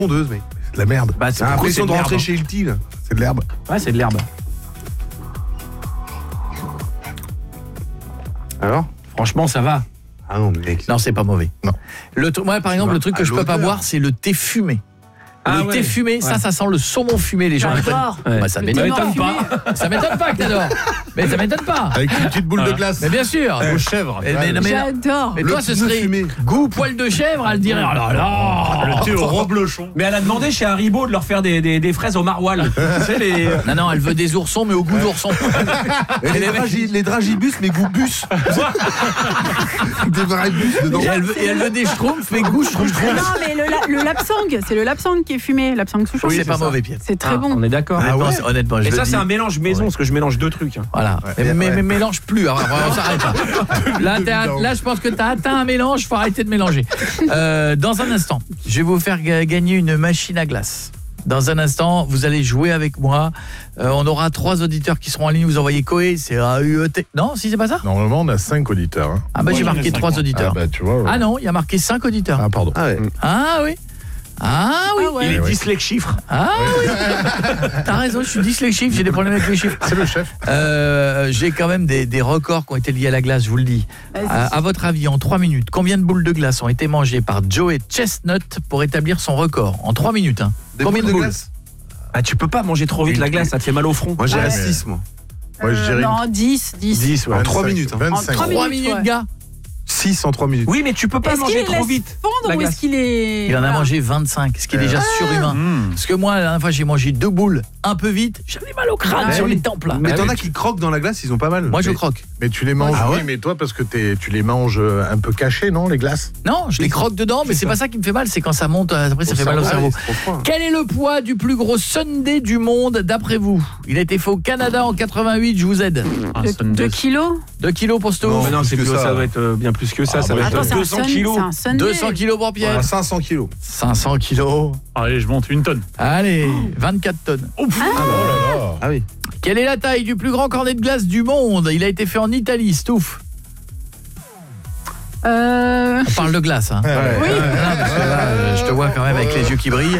tondeuse, mec. C'est de la merde. Bah, j'ai l'impression de rentrer chez Hilti, là. C'est de l'herbe. Ouais, c'est de l'herbe. Alors ? Franchement, ça va. Ah non, mec. Non, c'est pas mauvais. Non. Moi, par exemple, le truc que je peux pas boire, c'est le thé fumé. Le thé fumé, ça sent le saumon fumé, les gens. J'adore. Ça m'étonne pas. Ça m'étonne pas que t'adores. Mais ça m'étonne pas. Avec une petite boule de glace. Mais bien sûr. Aux chèvres. J'adore. Mais toi, ce serait goût poil de chèvre, elle dirait oh là là. Le thé au reblochon. Mais elle a demandé chez Haribo de leur faire des fraises au maroilles. Tu sais, les... Non, elle veut des oursons, mais au goût d'ourson. Les dragibus, mais goût bus. Des vrais bus dedans. Et elle veut des schtroumpfs, mais goût schtroumpf. Non, mais le lapsang, c'est le lapsang qui est fumé, lapsang souchon. Oui, c'est pas mauvais, Pierre. C'est très bon. On est d'accord. Honnêtement, et ça, c'est un mélange maison, parce que je mélange deux trucs. Voilà. Mais mélange plus. Alors, on s'arrête là. Là, je pense que tu as atteint un mélange. Faut arrêter de mélanger. Dans un instant, je vais vous faire gagner une machine à glace. Dans un instant, vous allez jouer avec moi. On aura 3 auditeurs qui seront en ligne. Vous envoyez Coé, c'est AUET. Non, si c'est pas ça. Normalement, on a 5 auditeurs. Hein. Ah bah j'ai marqué 3 auditeurs. Ah bah tu vois. Ah non, il y a marqué 5 auditeurs. Ah pardon. Ah ouais. Ah oui. Ah oui. Ah ouais. Il est dyslexique chiffres. Ah oui. T'as raison, je suis dyslexique, j'ai des problèmes avec les chiffres. C'est le chef. J'ai quand même des records qui ont été liés à la glace, je vous le dis. À votre avis, en 3 minutes, combien de boules de glace ont été mangées par Joey Chestnut pour établir son record? En 3 minutes, hein. Combien de glace? Ah, tu peux pas manger trop vite la glace, ça te fait mal au front. Moi, j'irais 6, moi. Moi, je dirais. Non, 10. 10, ouais. En 3 minutes. 25. 3 minutes, ouais. gars. 6 en 3 minutes. Oui, mais tu peux pas Est-ce manger qu'il trop laisse vite. fondre ou est-ce qu'il est... Il en a mangé 25, ce qui est déjà surhumain. Parce que moi, la dernière fois, j'ai mangé 2 boules un peu vite. J'avais mal au crâne sur les tempes, là. Mais t'en as qui croquent dans la glace, ils ont pas mal. Moi, je croque. Mais tu les manges, Ah ouais oui, mais toi, parce que tu les manges un peu cachés, non, les glaces? Non, je les croque dedans, mais c'est pas ça qui me fait mal, c'est quand ça monte, après ça fait mal au cerveau. Quel est le poids du plus gros sundae du monde, d'après vous? Il a été fait au Canada en 88, je vous aide. 2 kilos 2 kilos pour Sto. Non, mais non, c'est plus, ça doit être bien plus que ça. Ça va être 200 kilos. 200 kilos pour Pierre. Voilà, 500 kilos. 500 kilos. Allez, je monte 1 tonne. Allez, 24 tonnes. Ah oui. Quelle est la taille du plus grand cornet de glace du monde? Il a été fait en Italie, Stouff. On parle de glace, hein. Ouais. Oui. Non, parce que là, je te vois quand même avec les yeux qui brillent.